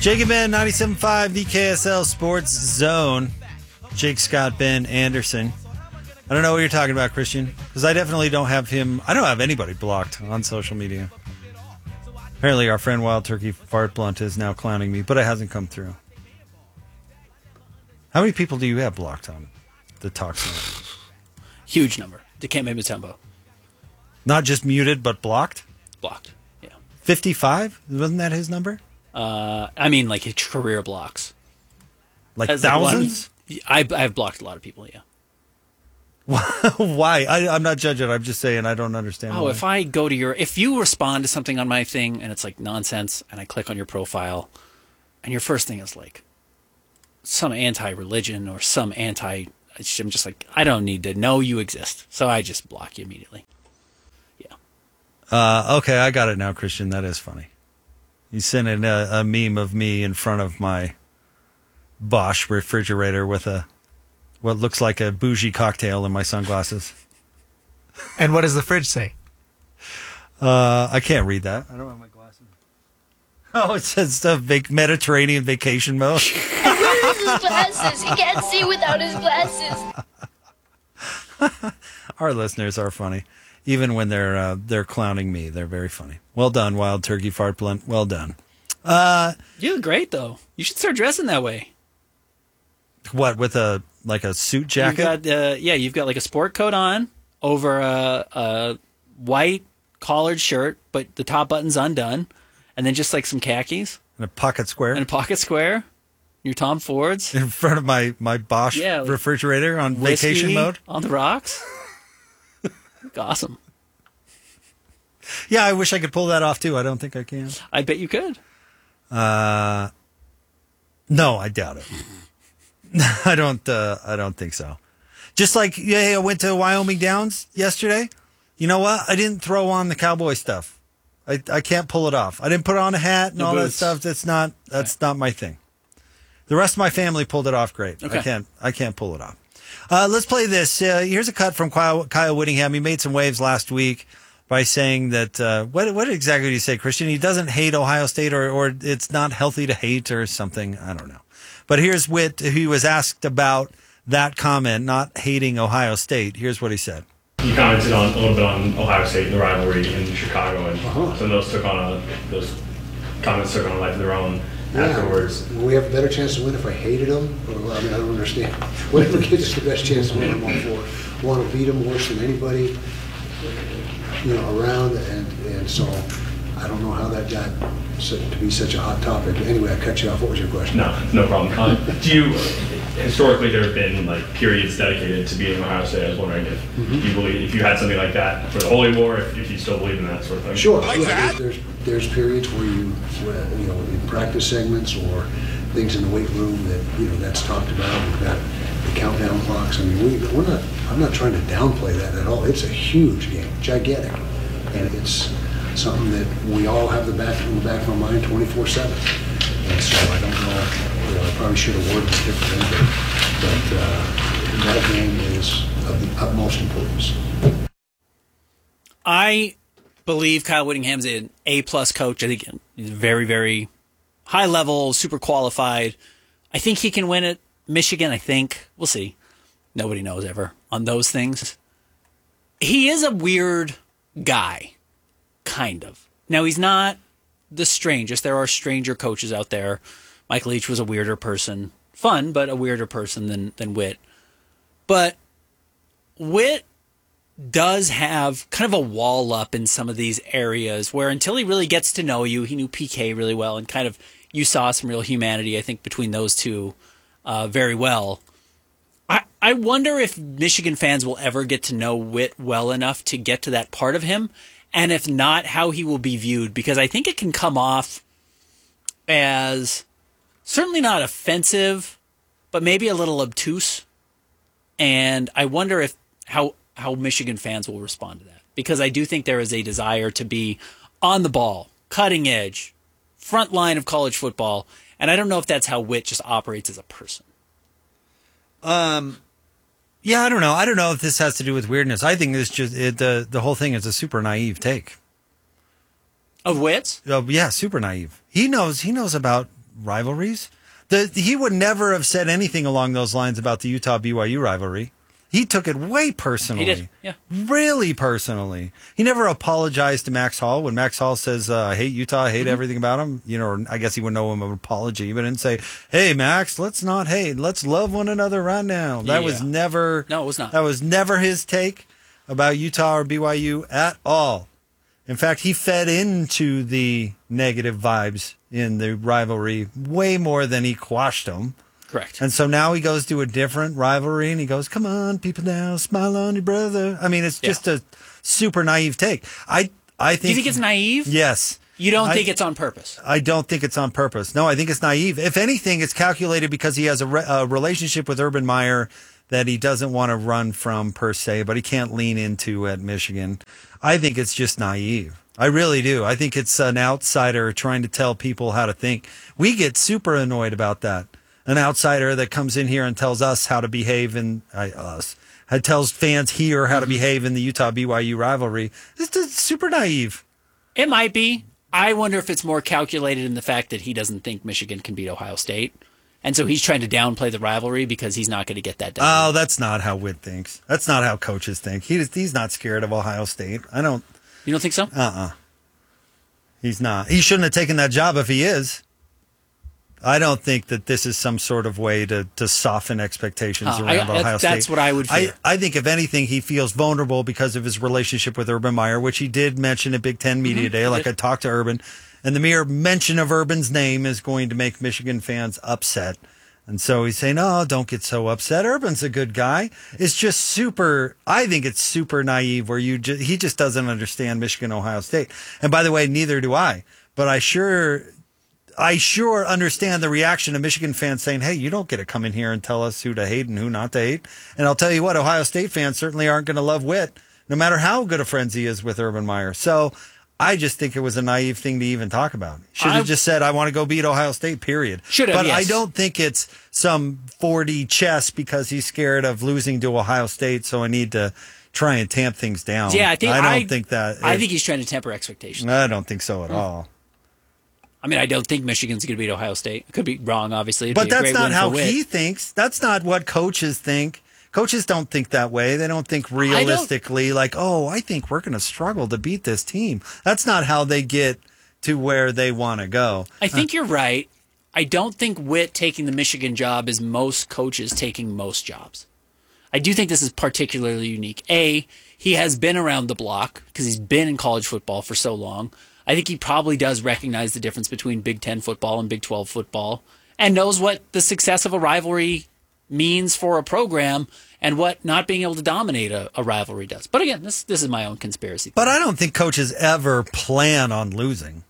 Jake and Ben, 97.5, the KSL Sports Zone. Jake, Scott, Ben Anderson. I don't know what you're talking about, Christian, because I definitely don't have him. I don't have anybody blocked on social media. Apparently, our friend Wild Turkey Fart Blunt is now clowning me, but it hasn't come through. How many people do you have blocked on the talk zone? Huge number. Dikembe Mutombo. Not just muted, but blocked? Blocked, yeah. 55? Wasn't that his number? I mean, like his career blocks. Like thousands? I've blocked a lot of people, yeah. Why? I'm not judging. I'm just saying I don't understand. Oh, if I go to if you respond to something on my thing and it's like nonsense, and I click on your profile, and your first thing is like some anti-religion or some I'm just like, I don't need to know you exist, so I just block you immediately. Yeah. Okay, I got it now, Christian. That is funny. You sent in a meme of me in front of my Bosch refrigerator with what looks like a bougie cocktail in my sunglasses. And what does the fridge say? I can't read that. I don't have my glasses. Oh, it says Mediterranean vacation mode. Where is his glasses? He can't see without his glasses. Our listeners are funny. Even when they're clowning me, they're very funny. Well done, Wild Turkey Fart Blunt. Well done. You look great, though. You should start dressing that way. What, with a suit jacket? You've got like a sport coat on over a white collared shirt, but the top button's undone, and then just like some khakis. And a pocket square. Your Tom Fords. In front of my Bosch refrigerator on vacation mode. On the rocks. Awesome. Yeah, I wish I could pull that off too. I don't think I can. I bet you could. No, I doubt it. I don't think so. Just like, I went to Wyoming Downs yesterday. You know what? I didn't throw on the cowboy stuff. I can't pull it off. I didn't put on a hat and all that stuff. That's not my thing. The rest of my family pulled it off great. Okay. I can't pull it off. Let's play this. Here's a cut from Kyle Whittingham. He made some waves last week by saying that, what exactly did he say, Christian? He doesn't hate Ohio State or it's not healthy to hate or something. I don't know. But here's Whit. He was asked about that comment, not hating Ohio State. Here's what he said. You commented a little bit on Ohio State and the rivalry in Chicago, and so those comments took on a life of their own afterwards. We have a better chance to win if I hated them? I don't understand. Whatever gives us the best chance to win, I'm all for. Want to beat them worse than anybody, around, and so I don't know how that got to be such a hot topic. Anyway, I cut you off. What was your question? No problem. Historically, there have been periods dedicated to beating Ohio State. I was wondering if you had something like that for the Holy War, if you still believe in that sort of thing. Sure. There's periods where in practice segments or things in the weight room that that's talked about. We've got the countdown clocks. I mean, I'm not trying to downplay that at all. It's a huge game, gigantic, and it's something that we all have in the back of our mind 24/7. And so I don't know. I probably should have worded it differently, but that game is of the utmost importance. I believe Kyle Whittingham's an A-plus coach. I think he's very, very high level, super qualified. I think he can win at Michigan. I think we'll see. Nobody knows ever on those things. He is a weird guy, kind of. Now he's not the strangest. There are stranger coaches out there. Mike Leach was a weirder person. Fun, but a weirder person than Whit. But Whit does have kind of a wall up in some of these areas where until he really gets to know you, he knew PK really well, and kind of you saw some real humanity, I think, between those two very well. I wonder if Michigan fans will ever get to know Whit well enough to get to that part of him, and if not, how he will be viewed, because I think it can come off as certainly not offensive, but maybe a little obtuse. And I wonder if how Michigan fans will respond to that, because I do think there is a desire to be on the ball, cutting edge, front line of college football, and I don't know if that's how Whit just operates as a person. Yeah, I don't know. I don't know if this has to do with weirdness. I think this the whole thing is a super naive take. Of Whit's? Yeah, super naive. He knows about rivalries. He would never have said anything along those lines about the Utah BYU rivalry. He took it way personally. He did, yeah. Really personally. He never apologized to Max Hall. When Max Hall says, I hate Utah, I hate everything about him, or I guess he wouldn't owe him an apology, but didn't say, hey, Max, let's not hate. Let's love one another right now. That was never. No, it was not. That was never his take about Utah or BYU at all. In fact, he fed into the negative vibes in the rivalry way more than he quashed them. Correct. And so now he goes to a different rivalry and he goes, come on, people now, smile on your brother. I mean, it's just a super naive take. I think. Do you think it's naive? Yes. You don't think it's on purpose? I don't think it's on purpose. No, I think it's naive. If anything, it's calculated because he has a relationship with Urban Meyer that he doesn't want to run from per se, but he can't lean into at Michigan. I think it's just naive. I really do. I think it's an outsider trying to tell people how to think. We get super annoyed about that. An outsider that comes in here and tells us how to behave tells fans here how to behave in the Utah BYU rivalry. It's just super naive. It might be. I wonder if it's more calculated in the fact that he doesn't think Michigan can beat Ohio State. And so he's trying to downplay the rivalry because he's not going to get that done. Oh, that's not how Witt thinks. That's not how coaches think. He's not scared of Ohio State. You don't think so? He's not. He shouldn't have taken that job if he is. I don't think that this is some sort of way to soften expectations around Ohio State. That's what I would fear. I think, if anything, he feels vulnerable because of his relationship with Urban Meyer, which he did mention at Big Ten Media Day. Like, I talked to Urban, and the mere mention of Urban's name is going to make Michigan fans upset. And so he's saying, oh, don't get so upset. Urban's a good guy. It's just I think it's super naive where he just doesn't understand Michigan, Ohio State. And by the way, neither do I. But I sure understand the reaction of Michigan fans saying, hey, you don't get to come in here and tell us who to hate and who not to hate. And I'll tell you what, Ohio State fans certainly aren't going to love Witt, no matter how good a friend he is with Urban Meyer. So I just think it was a naive thing to even talk about. Should have just said, I want to go beat Ohio State, period. Should have, But yes. I don't think it's some 4D chess because he's scared of losing to Ohio State, so I need to try and tamp things down. Yeah, I don't think that. I think he's trying to temper expectations. I don't think so at all. I mean, I don't think Michigan's going to beat Ohio State. Could be wrong, obviously. But that's not how he thinks. That's not what coaches think. Coaches don't think that way. They don't think realistically like, oh, I think we're going to struggle to beat this team. That's not how they get to where they want to go. I think you're right. I don't think Witt taking the Michigan job is most coaches taking most jobs. I do think this is particularly unique. He has been around the block because he's been in college football for so long. I think he probably does recognize the difference between Big Ten football and Big 12 football and knows what the success of a rivalry means for a program and what not being able to dominate a rivalry does. But again, this is my own conspiracy theory. But I don't think coaches ever plan on losing.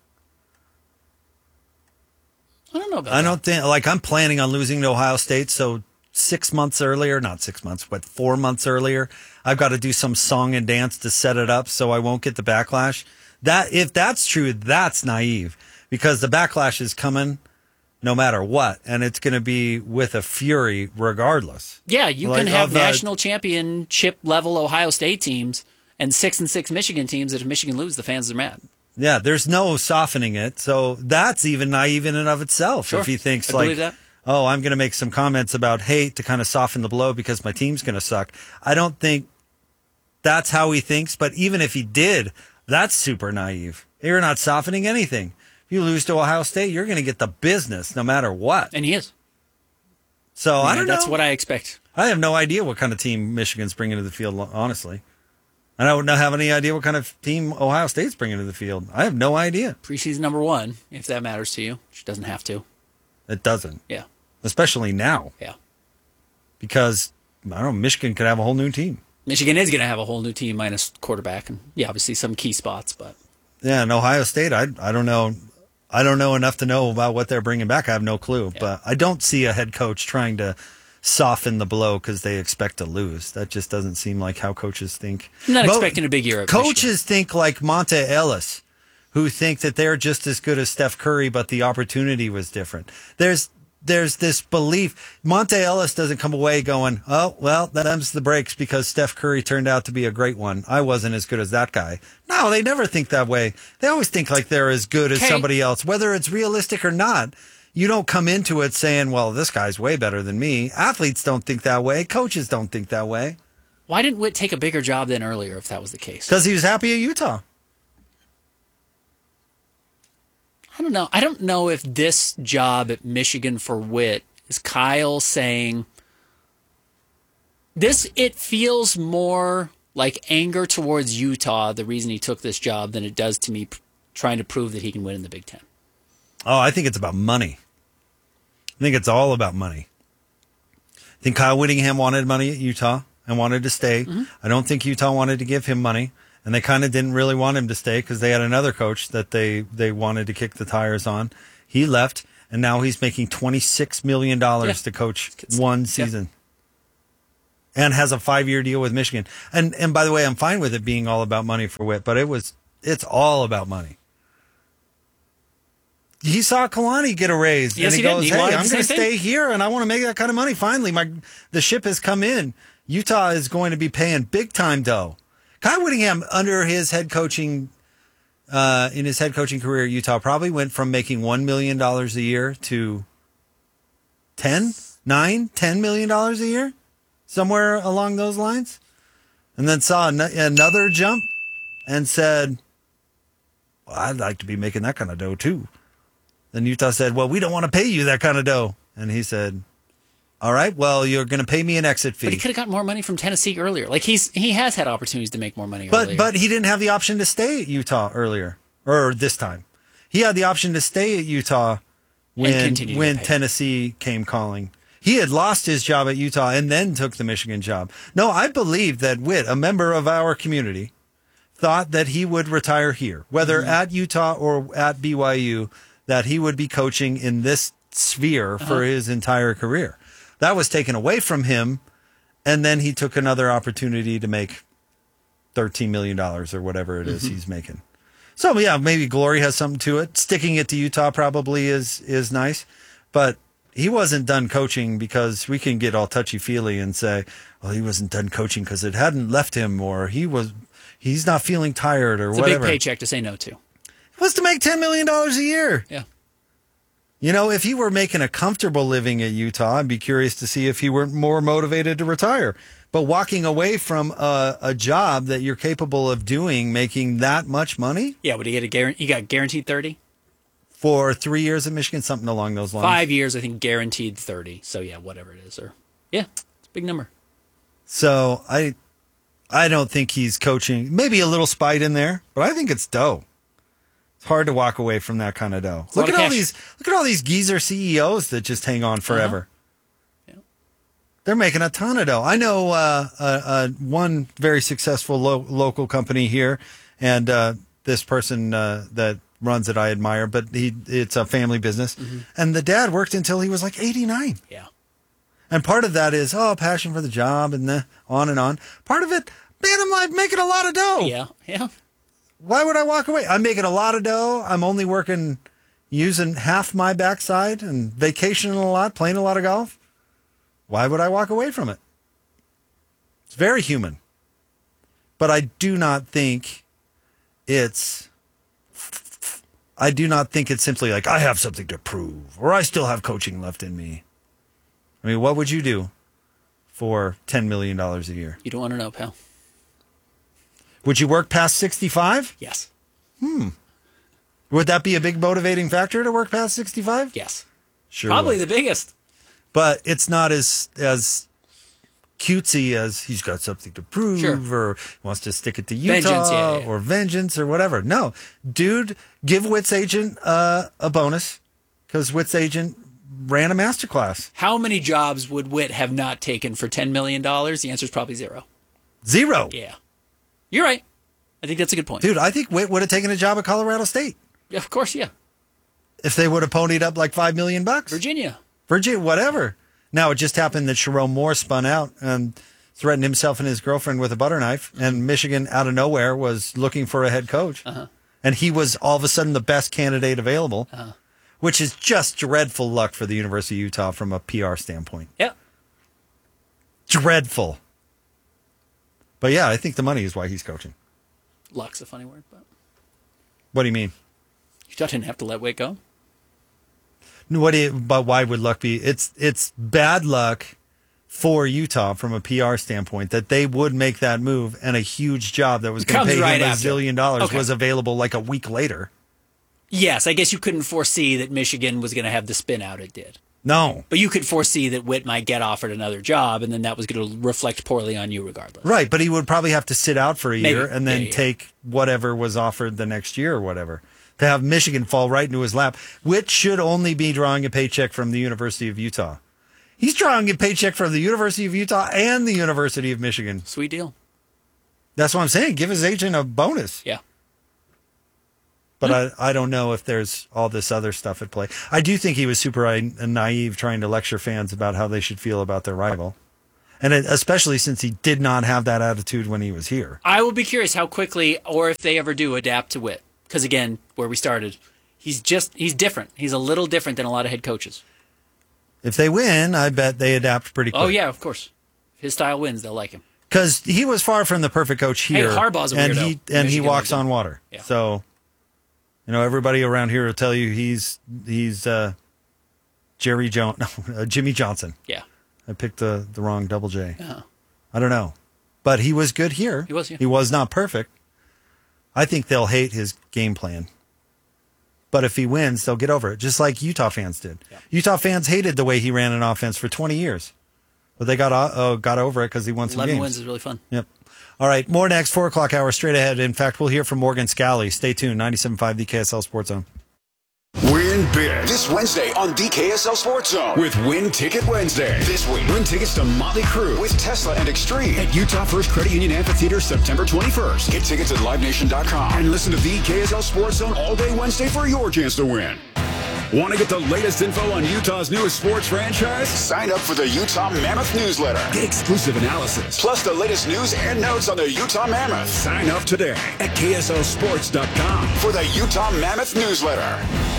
I don't know about I that. don't think, like, I'm planning on losing to Ohio State, so 6 months earlier, not 6 months, but 4 months earlier, I've got to do some song and dance to set it up so I won't get the backlash. If that's true, that's naive because the backlash is coming no matter what, and it's going to be with a fury regardless. Yeah, you can have national championship level Ohio State teams and 6-6 Michigan teams that if Michigan lose, the fans are mad. Yeah, there's no softening it. So that's even naive in and of itself. Sure. If he thinks I believe that. oh, I'm going to make some comments about hate to kind of soften the blow because my team's going to suck. I don't think that's how he thinks, but even if he did, that's super naive. You're not softening anything. If you lose to Ohio State, you're going to get the business no matter what. And he is. So I don't know. That's what I expect. I have no idea what kind of team Michigan's bringing to the field, honestly. And I wouldn't have any idea what kind of team Ohio State's bringing to the field. I have no idea. Preseason number 1, if that matters to you, which doesn't have to. It doesn't. Yeah. Especially now. Yeah. Because, I don't know, Michigan could have a whole new team. Michigan is going to have a whole new team minus quarterback and, yeah, obviously some key spots. But yeah, and Ohio State, I don't know. I don't know enough to know about what they're bringing back. I have no clue. Yeah. But I don't see a head coach trying to soften the blow because they expect to lose. That just doesn't seem like how coaches think. I'm not expecting a big year. Coaches think like Monte Ellis, who think that they're just as good as Steph Curry, but the opportunity was different. There's this belief. Monte Ellis doesn't come away going, oh, well, them's the breaks because Steph Curry turned out to be a great one. I wasn't as good as that guy. No, they never think that way. They always think like they're as good as somebody else, whether it's realistic or not. you don't come into it saying, well, this guy's way better than me. Athletes don't think that way. Coaches don't think that way. Why didn't Witt take a bigger job than earlier if that was the case? Because he was happy at Utah. I don't know. I don't know if this job at Michigan for Witt is Kyle saying this. It feels more like anger towards Utah, the reason he took this job, than it does to me trying to prove that he can win in the Big Ten. Oh, I think it's about money. I think it's all about money. I think Kyle Whittingham wanted money at Utah and wanted to stay. Mm-hmm. I don't think Utah wanted to give him money. And they kind of didn't really want him to stay because they had another coach that they wanted to kick the tires on. He left, and now he's making $26 million to coach one season. And has a 5-year deal with Michigan. And by the way, I'm fine with it being all about money for Witt, but it's all about money. He saw Kalani get a raise, yes, and he did. goes, He "Hey, wanted I'm the going to same stay thing. here, and I want to make that kind of money. Finally, the ship has come in. Utah is going to be paying big time dough." Kyle Whittingham, under his head coaching, in his head coaching career at Utah, probably went from making $1 million a year to $10 million a year, somewhere along those lines, and then saw another jump and said, "Well, I'd like to be making that kind of dough too." Then Utah said, "Well, we don't want to pay you that kind of dough," and he said, "All right, well, you're going to pay me an exit fee." But he could have gotten more money from Tennessee earlier. Like he has had opportunities to make more money earlier. But he didn't have the option to stay at Utah earlier or this time. He had the option to stay at Utah when Tennessee came calling. He had lost his job at Utah and then took the Michigan job. No, I believe that Witt, a member of our community, thought that he would retire here, whether at Utah or at BYU, that he would be coaching in this sphere for his entire career. That was taken away from him, and then he took another opportunity to make $13 million or whatever it is he's making. So, yeah, maybe glory has something to it. Sticking it to Utah probably is nice, but he wasn't done coaching, because we can get all touchy-feely and say, well, he wasn't done coaching because it hadn't left him, or he's not feeling tired, or whatever. It's a big paycheck to say no to. It was to make $10 million a year. Yeah. You know, if he were making a comfortable living at Utah, I'd be curious to see if he were more motivated to retire. But walking away from a job that you're capable of doing, making that much money? Yeah, would he get he got guaranteed 30? For 3 years at Michigan, something along those lines. 5 years, I think, guaranteed 30. So, yeah, whatever it is. Yeah, it's a big number. So, I don't think he's coaching. Maybe a little spite in there, but I think it's dough. It's hard to walk away from that kind of dough. Look at all these geezer CEOs that just hang on forever. Yeah. They're making a ton of dough. I know one very successful local company here, and this person that runs it I admire, but it's a family business. Mm-hmm. And the dad worked until he was like 89. Yeah. And part of that is, passion for the job and on and on. Part of it, man, I'm like making a lot of dough. Yeah. Why would I walk away? I'm making a lot of dough. I'm only working, using half my backside and vacationing a lot, playing a lot of golf. Why would I walk away from it? It's very human. But I do not think it's simply like, I have something to prove, or I still have coaching left in me. I mean, what would you do for $10 million a year? You don't want to know, pal. Would you work past 65? Yes. Would that be a big motivating factor to work past 65? Yes. Sure. Probably would. the biggest. But it's not as cutesy as he's got something to prove, or wants to stick it to Utah, or vengeance or whatever. No, dude, give Witt's agent a bonus, because Witt's agent ran a masterclass. How many jobs would Witt have not taken for $10 million? The answer is probably 0. 0. Yeah. You're right. I think that's a good point. Dude, I think Witt would have taken a job at Colorado State. Yeah, of course, yeah. If they would have ponied up like $5 million. Virginia, whatever. Now, it just happened that Sharon Moore spun out and threatened himself and his girlfriend with a butter knife, and Michigan, out of nowhere, was looking for a head coach. And he was all of a sudden the best candidate available, which is just dreadful luck for the University of Utah from a PR standpoint. Yeah. Dreadful. But yeah, I think the money is why he's coaching. Luck's a funny word, but What do you mean? Utah didn't have to let Witt go. But why would luck be? It's bad luck for Utah from a PR standpoint that they would make that move, and a huge job that was going to pay Comes right him after. $1 zillion Okay. was available like a week later. Yes, I guess you couldn't foresee that Michigan was going to have the spin out it did. No. But you could foresee that Witt might get offered another job, and then that was going to reflect poorly on you regardless. Right, but he would probably have to sit out for a Maybe. year and then Yeah. take whatever was offered the next year or whatever. To have Michigan fall right into his lap, which should only be drawing a paycheck from the University of Utah. He's drawing a paycheck from the University of Utah and the University of Michigan. Sweet deal. That's what I'm saying. Give his agent a bonus. Yeah. But I don't know if there's all this other stuff at play. I do think he was super naive trying to lecture fans about how they should feel about their rival. And especially since he did not have that attitude when he was here. I will be curious how quickly, or if they ever do, adapt to Witt. Because again, where we started, he's different. He's a little different than a lot of head coaches. If they win, I bet they adapt pretty quick. Oh, yeah, of course. If his style wins, they'll like him. Because he was far from the perfect coach here. Hey, Harbaugh's a and weirdo. he Michigan walks legend. on water. Yeah. So, everybody around here will tell you he's Jimmy Johnson. Yeah. I picked the wrong double J. Uh-huh. I don't know. But he was good here. He was, yeah. He was not perfect. I think they'll hate his game plan. But if he wins, they'll get over it, just like Utah fans did. Yeah. Utah fans hated the way he ran an offense for 20 years. But they got over it because he won some 11 games. wins is really fun. Yep. All right, more next, 4 o'clock hour straight ahead. In fact, we'll hear from Morgan Scally. Stay tuned, 97.5 DKSL Sports Zone. Win big this Wednesday on DKSL Sports Zone with Win Ticket Wednesday. This week, win tickets to Motley Crue with Tesla and Extreme at Utah First Credit Union Amphitheater September 21st. Get tickets at LiveNation.com and listen to DKSL Sports Zone all day Wednesday for your chance to win. Want to get the latest info on Utah's newest sports franchise? Sign up for the Utah Mammoth newsletter. Get exclusive analysis, plus the latest news and notes on the Utah Mammoth. Sign up today at KSLSports.com for the Utah Mammoth newsletter.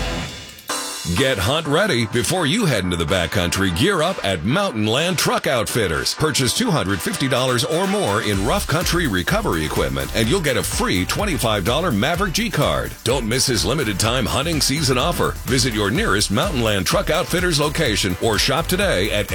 Get hunt ready before you head into the backcountry. Gear up at Mountain Land Truck Outfitters. Purchase $250 or more in rough country recovery equipment, and you'll get a free $25 Maverick G card. Don't miss his limited time hunting season offer. Visit your nearest Mountain Land Truck Outfitters location or shop today at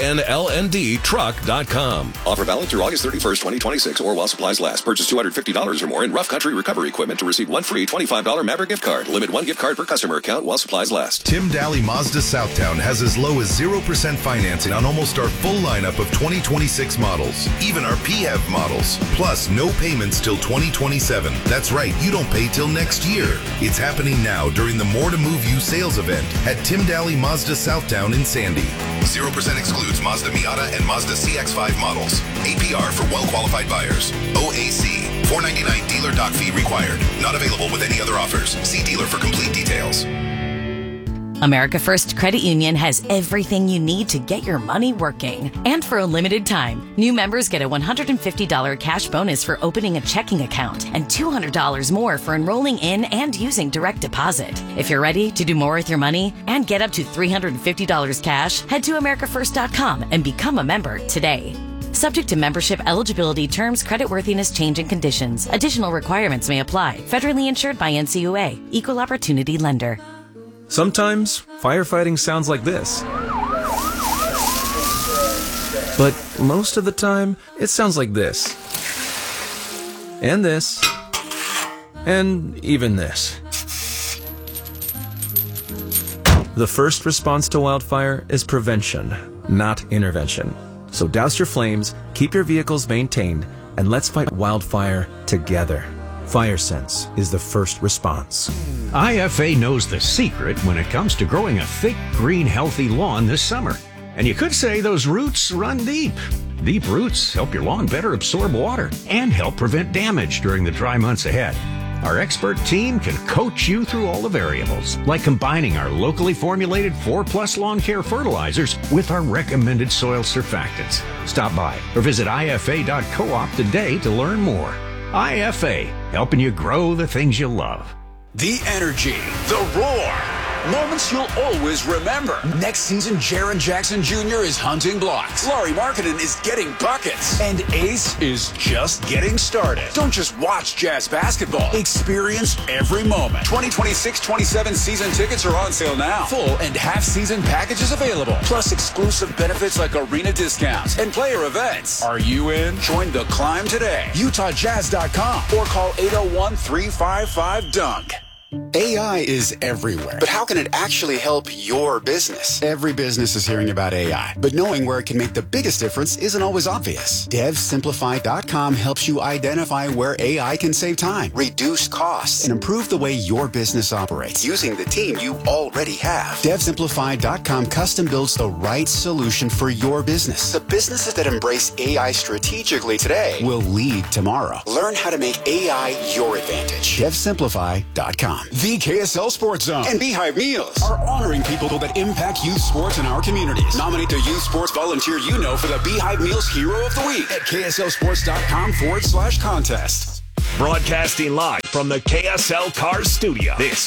mtnlndtruck.com. Offer valid through August 31st, 2026 or while supplies last. Purchase $250 or more in rough country recovery equipment to receive one free $25 Maverick gift card. Limit one gift card per customer account while supplies last. Tim Daly Mazda Southtown has as low as 0% financing on almost our full lineup of 2026 models, even our PHEV models, plus no payments till 2027. That's right, you don't pay till next year. It's happening now during the More to Move You sales event at Tim Daly Mazda Southtown in Sandy. 0% excludes Mazda Miata and Mazda CX-5 models. APR for well-qualified buyers. OAC. $499 dealer doc fee required. Not available with any other offers. See dealer for complete details. America First Credit Union has everything you need to get your money working. And for a limited time, new members get a $150 cash bonus for opening a checking account and $200 more for enrolling in and using direct deposit. If you're ready to do more with your money and get up to $350 cash, head to AmericaFirst.com and become a member today. Subject to membership eligibility terms, creditworthiness, change and conditions. Additional requirements may apply. Federally insured by NCUA. Equal Opportunity Lender. Sometimes, firefighting sounds like this. But most of the time, it sounds like this. And this. And even this. The first response to wildfire is prevention, not intervention. So douse your flames, keep your vehicles maintained, and let's fight wildfire together. FireSense is the first response. IFA knows the secret when it comes to growing a thick, green, healthy lawn this summer. And you could say those roots run deep. Deep roots help your lawn better absorb water and help prevent damage during the dry months ahead. Our expert team can coach you through all the variables, like combining our locally formulated 4+ lawn care fertilizers with our recommended soil surfactants. Stop by or visit ifa.coop today to learn more. IFA, helping you grow the things you love. The energy, the roar. Moments you'll always remember. Next season, Jaren Jackson Jr. is hunting blocks. Laurie Markkinen is getting buckets. And Ace is just getting started. Don't just watch Jazz basketball. Experience every moment. 2026-27 season tickets are on sale now. Full and half-season packages available. Plus exclusive benefits like arena discounts and player events. Are you in? Join the climb today. UtahJazz.com or call 801-355-DUNK. AI is everywhere, but how can it actually help your business? Every business is hearing about AI, but knowing where it can make the biggest difference isn't always obvious. DevSimplify.com helps you identify where AI can save time, reduce costs, and improve the way your business operates using the team you already have. DevSimplify.com custom builds the right solution for your business. The businesses that embrace AI strategically today will lead tomorrow. Learn how to make AI your advantage. DevSimplify.com. The KSL Sports Zone and Beehive Meals are honoring people that impact youth sports in our communities. Nominate the youth sports volunteer you know for the Beehive Meals Hero of the Week at KSLSports.com/contest. Broadcasting live from the KSL Cars Studio. This